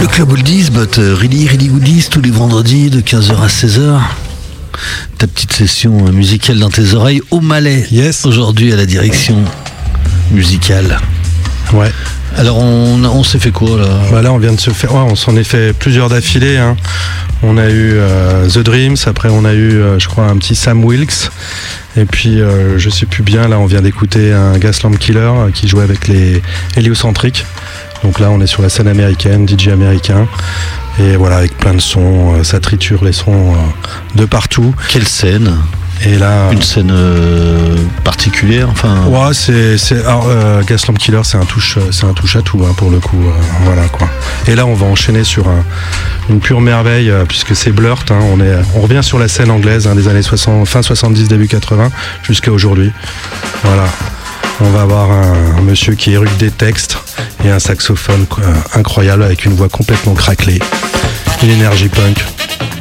Le Club Oldies, but really goodies tous les vendredis de 15h à 16h. Ta petite session musicale dans tes oreilles au Malais. Yes. Aujourd'hui à la direction musicale. Ouais. Alors on s'est fait quoi là ? Bah là on vient de se faire, on s'en est fait plusieurs d'affilée. Hein. On a eu The Dreams, après on a eu je crois un petit Sam Wilkes. Et puis je sais plus bien, là on vient d'écouter un Gaslamp Killer qui jouait avec les Héliocentriques. Donc là on est sur la scène américaine, DJ américain. Et voilà, avec plein de sons, ça triture les sons de partout. Quelle scène ? Et là, une scène particulière, enfin. Ouais, Gaslamp Killer, c'est un touche à tout hein, pour le coup, voilà quoi. Et là, on va enchaîner sur une pure merveille puisque c'est Blurt. Hein, on revient sur la scène anglaise des années 60, fin 70, début 80 jusqu'à aujourd'hui. Voilà. On va avoir un monsieur qui éructe des textes et un saxophone incroyable avec une voix complètement craquelée. Une énergie punk.